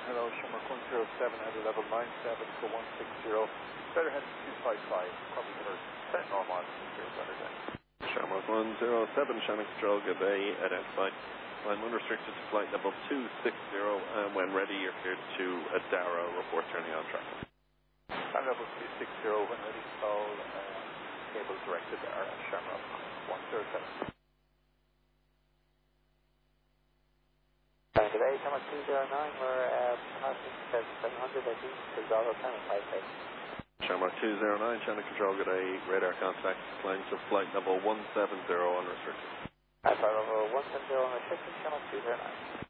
Hello, Shamrock 107 at a level 97 for 160. Better head to 255, probably better set normal on here, better then. Shamrock 107, Shannon Control, good day, identified. Line 1 restricted to flight level 260, and when ready you're cleared to Adara, report turning on track. And level 260, when ready, call cable directed at Shamrock 107. Today, Shamrock 209, we're passing 700 at East to Dollar 1055. Shamrock 209, Shannon Control, good day, radar contact, line to flight level 170 unrestricted. Flight level 170 unrestricted, Shamrock 209.